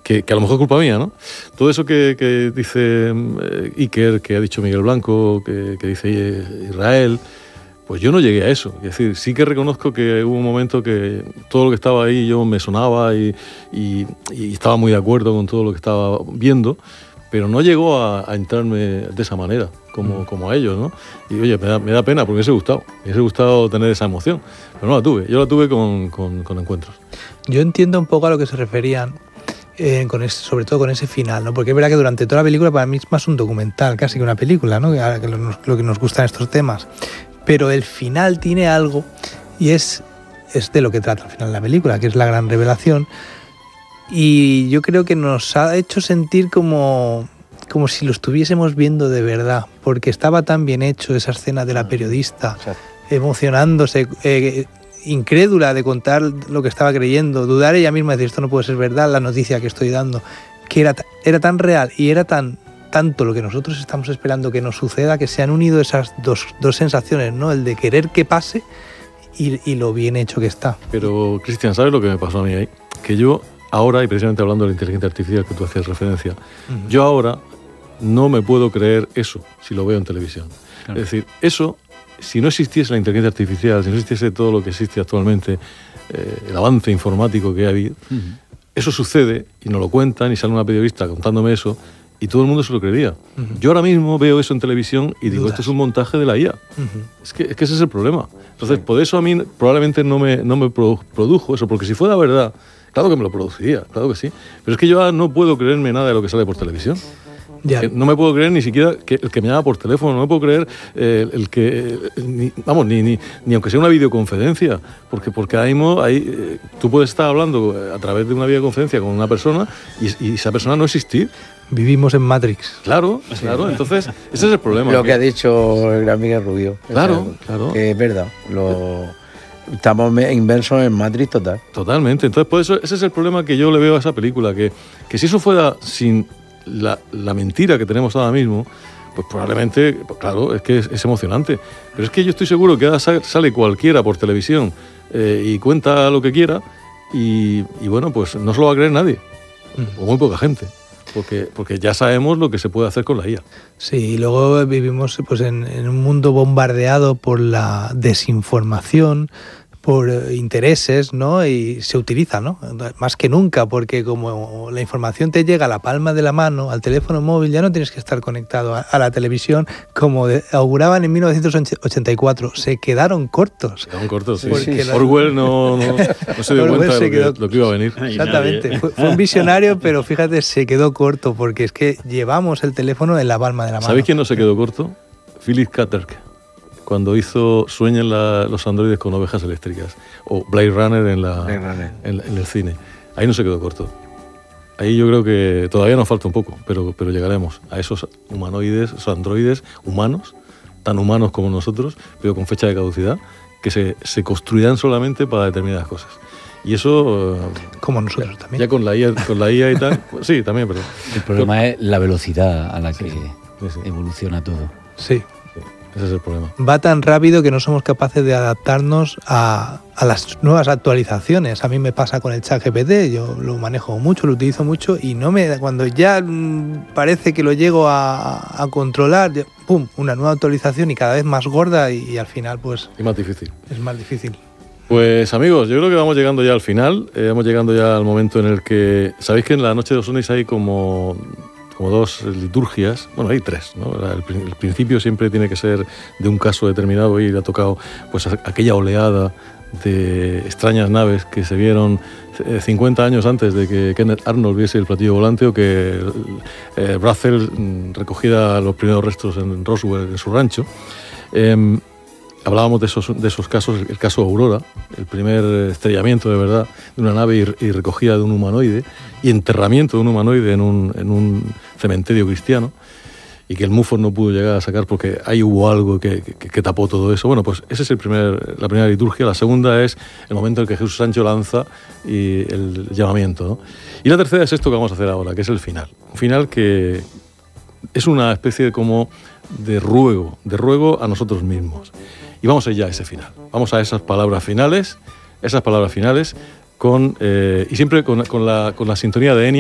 que a lo mejor es culpa mía, ¿no? Todo eso que dice Iker, que ha dicho Miguel Blanco, que dice Israel, pues yo no llegué a eso. Es decir, sí que reconozco que hubo un momento que todo lo que estaba ahí yo me sonaba y estaba muy de acuerdo con todo lo que estaba viendo, pero no llegó a entrarme de esa manera, como a ellos, ¿no? Y oye, me da pena, porque me hubiese gustado tener esa emoción, pero no la tuve. Yo la tuve con Encuentros. Yo entiendo un poco a lo que se referían, sobre todo con ese final, ¿no? Porque es verdad que durante toda la película para mí es más un documental, casi que una película, ¿no? Lo que nos gustan estos temas. Pero el final tiene algo, y es de lo que trata al final la película, que es la gran revelación. Y yo creo que nos ha hecho sentir como si lo estuviésemos viendo de verdad, porque estaba tan bien hecho esa escena de la periodista, emocionándose, incrédula de contar lo que estaba creyendo, dudar ella misma, decir esto no puede ser verdad, la noticia que estoy dando, que era tan real y era tanto lo que nosotros estamos esperando que nos suceda, que se han unido esas dos sensaciones, ¿no? El de querer que pase y lo bien hecho que está. Pero, Cristian, ¿sabes lo que me pasó a mí ahí? Que yo ahora, y precisamente hablando de la inteligencia artificial que tú hacías referencia, yo ahora no me puedo creer eso si lo veo en televisión. Claro. Es decir, eso, si no existiese la inteligencia artificial, si no existiese todo lo que existe actualmente, el avance informático que ha habido, eso sucede y nos lo cuentan y sale una periodista contándome eso y todo el mundo se lo creería. Yo ahora mismo veo eso en televisión y digo, esto es un montaje de la IA. Es que ese es el problema. Entonces, por eso a mí probablemente no me produjo eso, porque si fuera verdad, claro que me lo produciría, claro que sí. Pero es que yo ahora no puedo creerme nada de lo que sale por televisión. No me puedo creer ni siquiera el que me llama por teléfono, no me puedo creer ni aunque sea una videoconferencia, porque ahí mismo tú puedes estar hablando a través de una videoconferencia con una persona y esa persona no existir. Vivimos en Matrix. Claro, entonces ese es el problema. Lo que ha dicho el gran Miguel Rubio. Claro. Que es verdad. Estamos inmersos en Matrix total. Totalmente. Entonces, por eso ese es el problema que yo le veo a esa película, que si eso fuera sin la mentira que tenemos ahora mismo, pues probablemente, claro, es que es emocionante. Pero es que yo estoy seguro que ahora sale cualquiera por televisión y cuenta lo que quiera y bueno, pues no se lo va a creer nadie, o muy poca gente. Porque ya sabemos lo que se puede hacer con la IA. Sí, y luego vivimos pues en un mundo bombardeado por la desinformación, por intereses, ¿no? Y se utiliza, ¿no? Más que nunca, porque como la información te llega a la palma de la mano, al teléfono móvil, ya no tienes que estar conectado a la televisión, como auguraban en 1984. Se quedaron cortos. Sí. Orwell no se dio cuenta de lo que iba a venir. Exactamente. Fue un visionario, pero fíjate, se quedó corto, porque es que llevamos el teléfono en la palma de la mano. ¿Sabéis quién no se quedó corto? Philip K. Dick, cuando hizo Sueñan los androides con ovejas eléctricas, o Blade Runner en el cine. Ahí no se quedó corto. Ahí yo creo que todavía nos falta un poco, pero llegaremos a esos humanoides, esos androides humanos, tan humanos como nosotros, pero con fecha de caducidad, que se construirán solamente para determinadas cosas. Y eso... como nosotros también. Ya con la IA y tal... sí, también, pero... El problema es la velocidad a la que evoluciona todo. Sí. Ese es el problema. Va tan rápido que no somos capaces de adaptarnos a las nuevas actualizaciones. A mí me pasa con el ChatGPT, yo lo manejo mucho, lo utilizo mucho y cuando ya parece que lo llego a controlar, ¡pum!, una nueva actualización y cada vez más gorda y al final pues... Y más difícil. Es más difícil. Pues amigos, yo creo que vamos llegando ya al final, vamos llegando ya al momento en el que... Sabéis que en la Noche de los Ovnis hay como dos liturgias, bueno, hay tres, ¿no? El principio siempre tiene que ser de un caso determinado y le ha tocado pues aquella oleada de extrañas naves que se vieron 50 años antes de que Kenneth Arnold viese el platillo volante o que Russell recogiera los primeros restos en Roswell, en su rancho. Hablábamos de esos casos, el caso Aurora, el primer estrellamiento de verdad de una nave y recogida de un humanoide y enterramiento de un humanoide en un cementerio cristiano y que el MUFON no pudo llegar a sacar porque ahí hubo algo que tapó todo eso. Bueno, pues esa es la primera liturgia. La segunda es el momento en que Jesús Sancho lanza el llamamiento, ¿no? Y la tercera es esto que vamos a hacer ahora, que es el final. Un final que es una especie de ruego a nosotros mismos. Y vamos a ir ya a ese final. Vamos a esas palabras finales y siempre con la sintonía de Enya.